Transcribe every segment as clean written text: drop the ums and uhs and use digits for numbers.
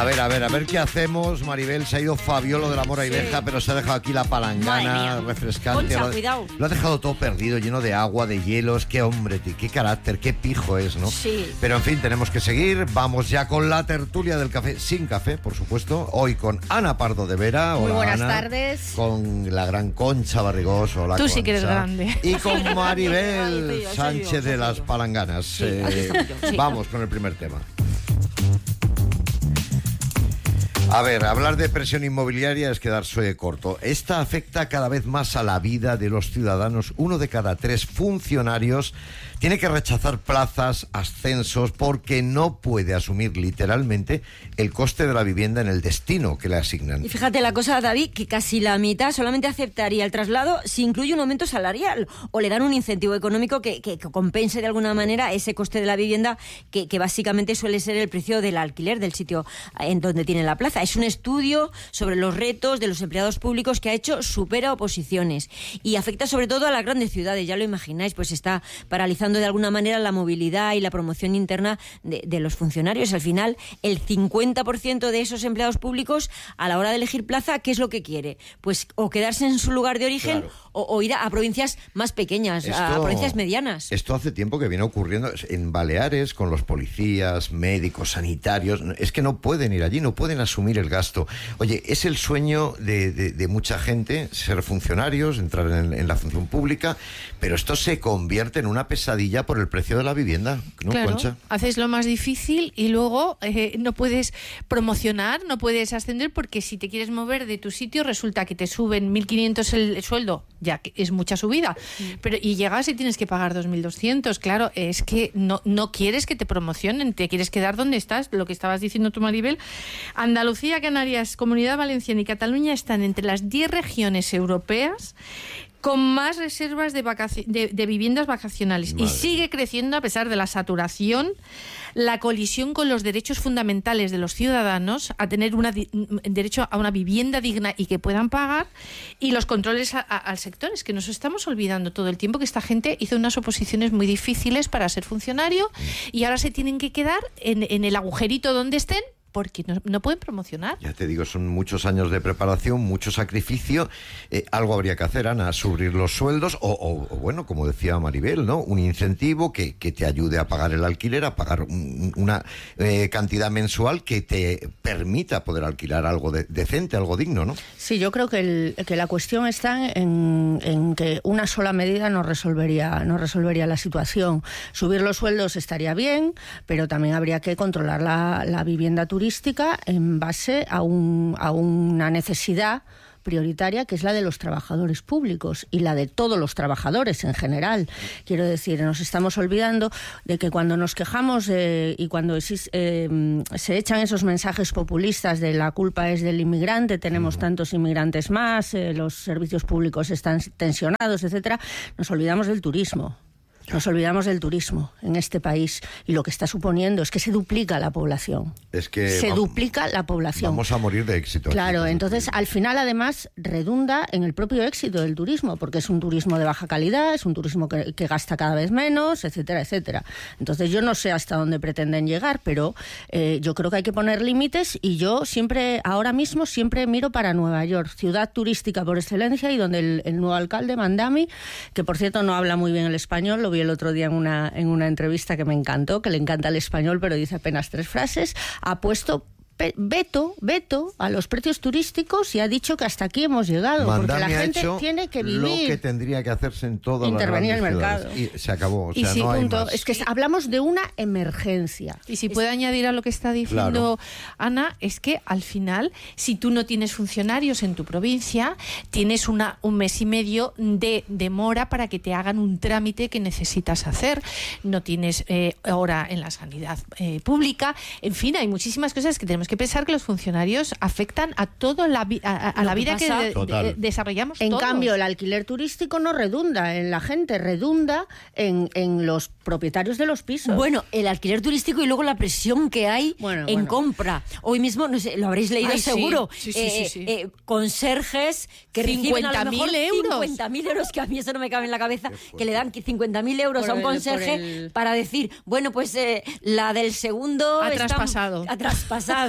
A ver qué hacemos. Maribel, se ha ido Fabiolo de la Mora y Beja, pero se ha dejado aquí la palangana refrescante. Concha, cuidado. Lo ha dejado todo perdido, lleno de agua, de hielos. Qué hombre, qué carácter, qué pijo es, ¿no? Sí. Pero en fin, tenemos que seguir. Vamos ya con la tertulia del café, sin café, por supuesto. Hoy con Ana Pardo de Vera. Muy Hola, buenas Ana. tardes. Con la gran Concha Barrigós. Hola, Tú Concha. sí que eres grande. Y con Maribel Ay, tío, Sánchez soy yo, de soy las yo. Palanganas. Sí, aquí estoy yo, sí. Vamos con el primer tema. A ver, hablar de presión inmobiliaria es quedarse corto. Esta afecta cada vez más a la vida de los ciudadanos. 1 de cada 3 funcionarios tiene que rechazar plazas, ascensos, porque no puede asumir literalmente el coste de la vivienda en el destino que le asignan. Y fíjate la cosa, David, que casi la mitad solamente aceptaría el traslado si incluye un aumento salarial o le dan un incentivo económico que compense de alguna manera ese coste de la vivienda que básicamente suele ser el precio del alquiler del sitio en donde tiene la plaza. Es un estudio sobre los retos de los empleados públicos que ha hecho supera oposiciones y afecta sobre todo a las grandes ciudades, ya lo imagináis, pues está paralizando de alguna manera la movilidad y la promoción interna de los funcionarios. Al final, el 50% de esos empleados públicos, a la hora de elegir plaza, ¿qué es lo que quiere? Pues o quedarse en su lugar de origen, Claro. o ir a provincias más pequeñas, a provincias medianas. Esto hace tiempo que viene ocurriendo en Baleares con los policías, médicos, sanitarios. Es que no pueden ir allí, no pueden asumir el gasto. Oye, es el sueño de mucha gente ser funcionarios, entrar en la función pública, pero esto se convierte en una pesadilla por el precio de la vivienda, ¿no, Claro, Concha? haces lo más difícil y luego no puedes promocionar, no puedes ascender, porque si te quieres mover de tu sitio resulta que te suben 1.500 el sueldo, ya que es mucha subida, pero y llegas y tienes que pagar 2.200. Claro, es que no quieres que te promocionen, te quieres quedar donde estás. Lo que estabas diciendo tú, Maribel, Andalucía, Canarias, Comunidad Valenciana y Cataluña están entre las 10 regiones europeas con más reservas de viviendas vacacionales. Madre. Y sigue creciendo a pesar de la saturación, la colisión con los derechos fundamentales de los ciudadanos a tener derecho a una vivienda digna y que puedan pagar, y los controles al sector. Es que nos estamos olvidando todo el tiempo que esta gente hizo unas oposiciones muy difíciles para ser funcionario y ahora se tienen que quedar en el agujerito donde estén, porque no pueden promocionar. Ya te digo, son muchos años de preparación, mucho sacrificio. Algo habría que hacer, Ana, subir los sueldos o bueno, como decía Maribel, ¿no? Un incentivo que te ayude a pagar el alquiler, a pagar una cantidad mensual que te permita poder alquilar algo decente, algo digno, ¿no? Sí, yo creo que la cuestión está en que una sola medida no resolvería la situación. Subir los sueldos estaría bien, pero también habría que controlar la vivienda turística en base a una necesidad prioritaria, que es la de los trabajadores públicos y la de todos los trabajadores en general. Quiero decir, nos estamos olvidando de que cuando nos quejamos y cuando se echan esos mensajes populistas de la culpa es del inmigrante, tenemos tantos inmigrantes más, los servicios públicos están tensionados, etcétera, nos olvidamos del turismo. Nos olvidamos del turismo en este país y lo que está suponiendo es que se duplica la población. Es que se duplica la población. Vamos a morir de éxito. Claro, entonces al final además redunda en el propio éxito del turismo, porque es un turismo de baja calidad, es un turismo que gasta cada vez menos, etcétera, etcétera. Entonces yo no sé hasta dónde pretenden llegar, pero yo creo que hay que poner límites y yo ahora mismo siempre miro para Nueva York, ciudad turística por excelencia y donde el nuevo alcalde, Mandami, que por cierto no habla muy bien el español, lo vi el otro día en una entrevista que me encantó, que le encanta el español pero dice apenas 3 frases, ha puesto veto a los precios turísticos y ha dicho que hasta aquí hemos llegado. Mandami porque la gente ha hecho tiene que vivir. Lo que tendría que hacerse en todas intervenir las grandes el mercado. ciudades. Y se acabó. O Y sea, sí, no hay punto. más. Es que hablamos de una emergencia. Y si puedo añadir a lo que está diciendo Ana, es que al final, si tú no tienes funcionarios en tu provincia, tienes un mes y medio de demora para que te hagan un trámite que necesitas hacer. No tienes hora en la sanidad pública. En fin, hay muchísimas cosas que tenemos que pensar que los funcionarios afectan a toda la vida que desarrollamos En todos. cambio, el alquiler turístico no redunda en la gente, redunda en los propietarios de los pisos. Bueno, el alquiler turístico y luego la presión que hay en compra. Hoy mismo, no sé, lo habréis leído seguro. Sí. Conserjes que reciben a lo mejor 50.000 euros, que a mí eso no me cabe en la cabeza, que le dan 50.000 euros a un conserje para decir, bueno, pues la del segundo ha traspasado.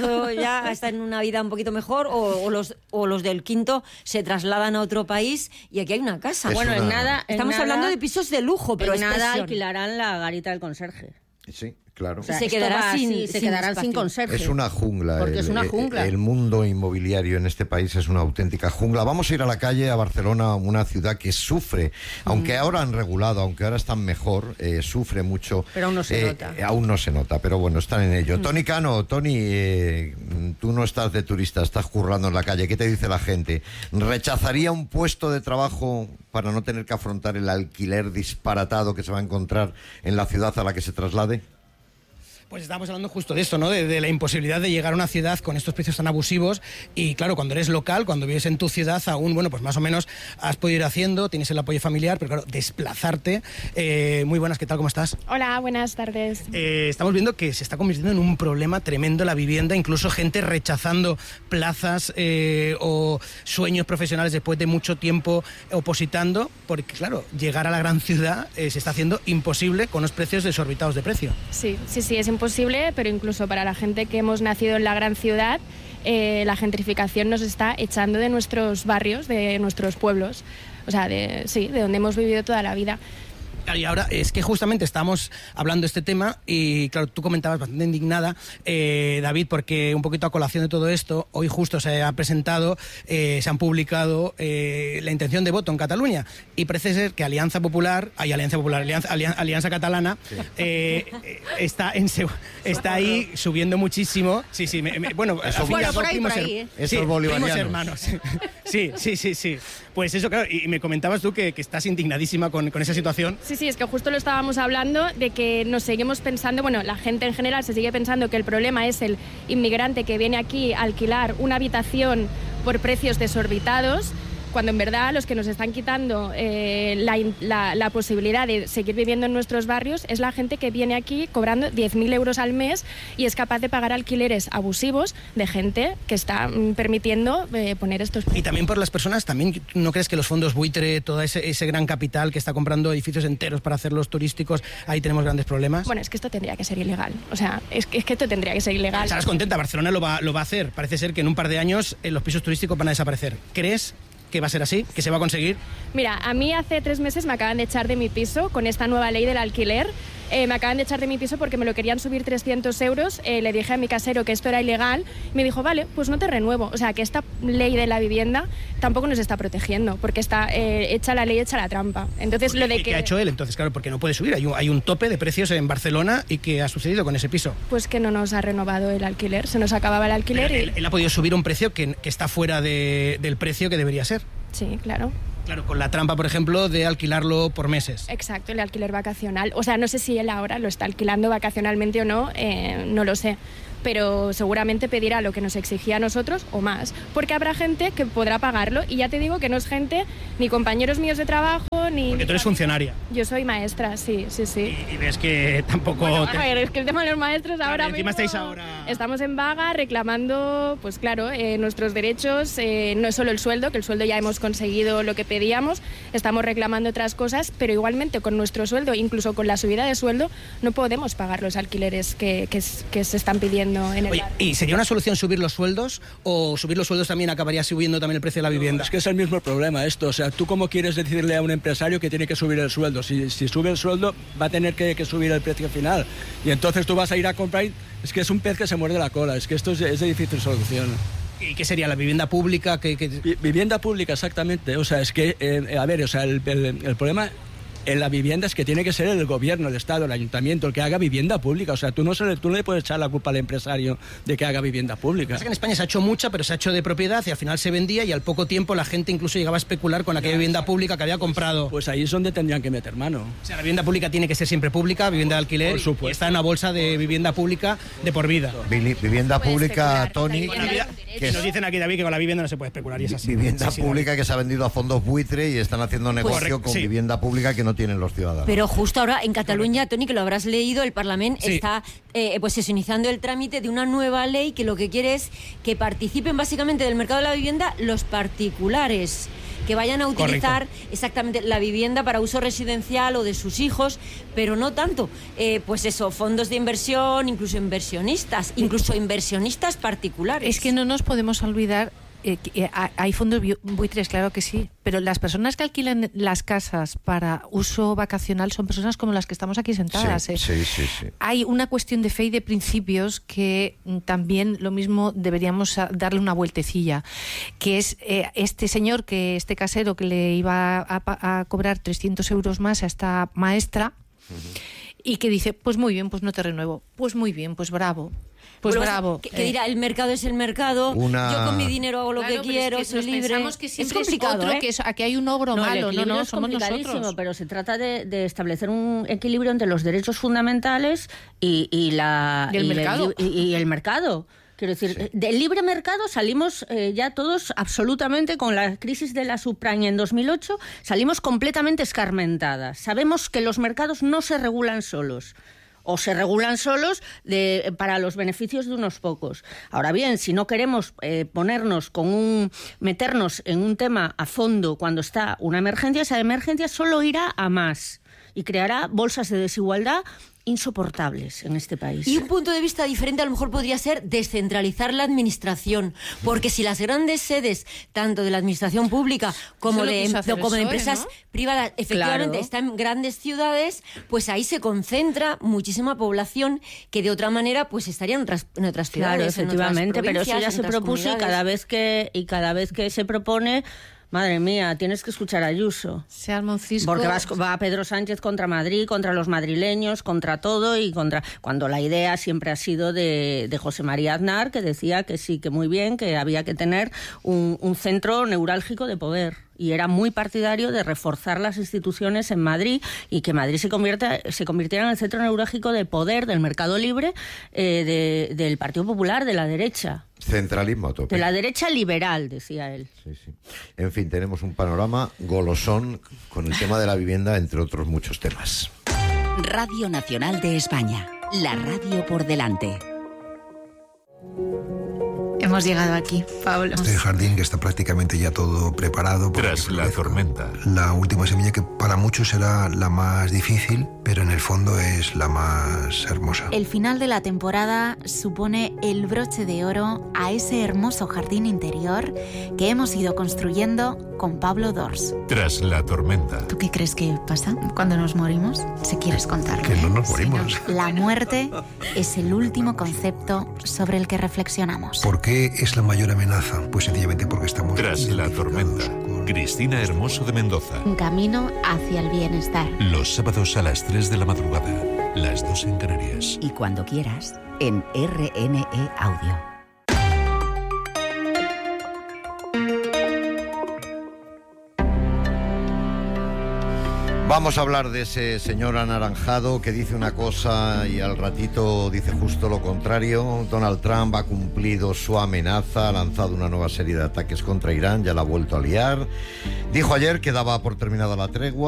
cuarto ya está en una vida un poquito mejor, o los del quinto se trasladan a otro país y aquí hay una casa. Es Bueno, una- en nada... Estamos hablando de pisos de lujo, pero en es nada presión. alquilarán la garita del conserje. Sí, claro. O sea, Se esto quedará va sin- así, se sin quedarán sin espacio. conserje. Es una jungla. Porque es una jungla. El mundo inmobiliario en este país es una auténtica jungla. Vamos a ir a la calle, a Barcelona, una ciudad que sufre, aunque ahora han regulado, aunque ahora están mejor, sufre mucho. Pero aún no se nota. Aún no se nota, pero bueno, están en ello. Tony Cano, Tony, tú no estás de turista, estás currando en la calle. ¿Qué te dice la gente? ¿Rechazaría un puesto de trabajo para no tener que afrontar el alquiler disparatado que se va a encontrar en la ciudad a la que se traslade? Pues estábamos hablando justo de esto, ¿no? De la imposibilidad de llegar a una ciudad con estos precios tan abusivos y claro, cuando eres local, cuando vives en tu ciudad aún, bueno, pues más o menos has podido ir haciendo, tienes el apoyo familiar, pero claro, desplazarte. Muy buenas, ¿qué tal? ¿Cómo estás? Hola, buenas tardes. Estamos viendo que se está convirtiendo en un problema tremendo la vivienda, incluso gente rechazando plazas o sueños profesionales después de mucho tiempo opositando, porque claro, llegar a la gran ciudad se está haciendo imposible con los precios desorbitados de precio. Sí, es imposible, pero incluso para la gente que hemos nacido en la gran ciudad, la gentrificación nos está echando de nuestros barrios, de nuestros pueblos, o sea, de donde hemos vivido toda la vida. Y ahora es que justamente estamos hablando de este tema y claro, tú comentabas bastante indignada, David, porque un poquito a colación de todo esto, hoy justo se ha presentado, se han publicado la intención de voto en Cataluña y parece ser que Alianza Catalana está ahí subiendo muchísimo. Sí, bueno, al fin y al cabo, por ahí, primos por ahí, Esos bolivarianos. primos hermanos. Sí. Pues eso, claro, y me comentabas tú que estás indignadísima con esa situación. Sí, es que justo lo estábamos hablando de que nos seguimos pensando, bueno, la gente en general se sigue pensando que el problema es el inmigrante que viene aquí a alquilar una habitación por precios desorbitados, cuando en verdad los que nos están quitando la posibilidad de seguir viviendo en nuestros barrios es la gente que viene aquí cobrando 10.000 euros al mes y es capaz de pagar alquileres abusivos de gente que está permitiendo poner estos precios. Y también por las personas, también ¿no crees que los fondos buitre, todo ese gran capital que está comprando edificios enteros para hacerlos turísticos, ahí tenemos grandes problemas? Bueno, es que esto tendría que ser ilegal. O sea, es que esto tendría que ser ilegal. Estarás contenta, Barcelona lo va a hacer. Parece ser que en un par de años los pisos turísticos van a desaparecer. ¿Crees que va a ser así? ¿Que se va a conseguir? Mira, a mí hace 3 meses me acaban de echar de mi piso con esta nueva ley del alquiler. Me acaban de echar de mi piso porque me lo querían subir 300 euros. Le dije a mi casero que esto era ilegal. Me dijo, vale, pues no te renuevo. O sea, que esta ley de la vivienda tampoco nos está protegiendo porque está hecha la ley, hecha la trampa. Entonces, lo de ¿Qué ha hecho él? Entonces, claro, porque no puede subir. Hay un tope de precios en Barcelona. ¿Y qué ha sucedido con ese piso? Pues que no nos ha renovado el alquiler. Se nos acababa el alquiler. Pero él ha podido subir un precio que está fuera del precio que debería ser. Sí, claro. Claro, con la trampa, por ejemplo, de alquilarlo por meses. Exacto, el alquiler vacacional. O sea, no sé si él ahora lo está alquilando vacacionalmente o no, no lo sé. Pero seguramente pedirá lo que nos exigía a nosotros o más. Porque habrá gente que podrá pagarlo. Y ya te digo que no es gente, ni compañeros míos de trabajo, ni... Porque tú eres funcionaria. Yo soy maestra, sí. Y ves que tampoco... Bueno, a ver, es que el tema de los maestros Claro, ahora encima mismo estáis ahora... Estamos en vaga reclamando, pues claro, nuestros derechos. No es solo el sueldo, que el sueldo ya hemos conseguido lo que pedíamos. Estamos reclamando otras cosas, pero igualmente con nuestro sueldo, incluso con la subida de sueldo, no podemos pagar los alquileres que se están pidiendo en el Oye, barrio. ¿y sería una solución subir los sueldos? ¿O subir los sueldos también acabaría subiendo también el precio de la vivienda? Es que es el mismo problema esto. O sea, ¿tú cómo quieres decirle a un empresario que tiene que subir el sueldo? Si sube el sueldo, va a tener que subir el precio final. Y entonces tú vas a ir a comprar... Es que es un pez que se muerde la cola. Es que esto es de difícil solución. ¿Y qué sería la vivienda pública? Vivienda pública, exactamente. O sea, es que, a ver, o sea, el problema en la vivienda es que tiene que ser el gobierno, el Estado, el ayuntamiento, el que haga vivienda pública. O sea, tú no le puedes echar la culpa al empresario de que haga vivienda pública. Es que en España se ha hecho mucha, pero se ha hecho de propiedad y al final se vendía y al poco tiempo la gente incluso llegaba a especular con aquella vivienda pública que había comprado. Pues ahí es donde tendrían que meter mano. O sea, la vivienda pública tiene que ser siempre pública, vivienda de alquiler, Por supuesto. y está en una bolsa de vivienda pública de por vida. Vivienda pública, Tony, Que nos dicen aquí, David, que con la vivienda no se puede especular y es así. vivienda Sí, pública que se ha vendido a fondos buitre y están haciendo negocio Correcto, con sí. vivienda pública que no no tienen los ciudadanos. Pero justo ahora en Cataluña, Toni, que lo habrás leído, el Parlamento está pues eso, iniciando el trámite de una nueva ley que lo que quiere es que participen básicamente del mercado de la vivienda los particulares, que vayan a utilizar exactamente la vivienda para uso residencial o de sus hijos, pero no tanto, pues eso, fondos de inversión, incluso inversionistas particulares. Es que no nos podemos olvidar hay fondos buitres, claro que sí, pero las personas que alquilan las casas para uso vacacional son personas como las que estamos aquí sentadas. Sí. Hay una cuestión de fe y de principios que también lo mismo deberíamos darle una vueltecilla, que es este casero que le iba a cobrar 300 euros más a esta maestra y que dice, pues muy bien, pues no te renuevo, pues muy bien, pues bravo. Pues bravo. Que dirá, el mercado es el mercado, yo con mi dinero hago lo que quiero, soy libre. Pensamos que siempre es complicado, que aquí hay un ogro malo, no, somos nosotros. Pero se trata de establecer un equilibrio entre los derechos fundamentales y el mercado. Quiero decir, del libre mercado salimos ya todos absolutamente, con la crisis de la subprime en 2008, salimos completamente escarmentadas. Sabemos que los mercados no se regulan solos. O se regulan solos para los beneficios de unos pocos. Ahora bien, si no queremos meternos en un tema a fondo cuando está una emergencia, esa emergencia solo irá a más y creará bolsas de desigualdad insoportables en este país. Y un punto de vista diferente a lo mejor podría ser descentralizar la administración, porque si las grandes sedes, tanto de la administración pública como de empresas privadas, efectivamente están en grandes ciudades, pues ahí se concentra muchísima población que de otra manera pues estaría en otras ciudades. Claro, efectivamente, pero eso ya se propuso y cada vez que se propone, madre mía, tienes que escuchar a Ayuso. Se arma un cisco. Porque va Pedro Sánchez contra Madrid, contra los madrileños, contra todo, cuando la idea siempre ha sido de José María Aznar, que decía que sí, que muy bien, que había que tener un centro neurálgico de poder. Y era muy partidario de reforzar las instituciones en Madrid y que Madrid se convirtiera en el centro neurálgico de poder del mercado libre del Partido Popular, de la derecha. Centralismo a tope. De la derecha liberal, decía él. Sí. En fin, tenemos un panorama golosón con el tema de la vivienda, entre otros muchos temas. Radio Nacional de España, la radio por delante. Hemos llegado aquí, Pablo. Este jardín que está prácticamente ya todo preparado. Tras la tormenta. La última semilla que para muchos será la más difícil, pero en el fondo es la más hermosa. El final de la temporada supone el broche de oro a ese hermoso jardín interior que hemos ido construyendo con Pablo Dors. Tras la tormenta. ¿Tú qué crees que pasa cuando nos morimos? Si quieres contarlo. Que no nos morimos. La muerte es el último concepto sobre el que reflexionamos. ¿Por qué es la mayor amenaza? Pues sencillamente porque estamos... Tras la tormenta. Cristina Hermoso de Mendoza. Un camino hacia el bienestar. Los sábados a las 3 de la madrugada, las 2 en Canarias. Y cuando quieras, en RNE Audio. Vamos a hablar de ese señor anaranjado que dice una cosa y al ratito dice justo lo contrario. Donald Trump ha cumplido su amenaza, ha lanzado una nueva serie de ataques contra Irán, ya la ha vuelto a liar. Dijo ayer que daba por terminada la tregua.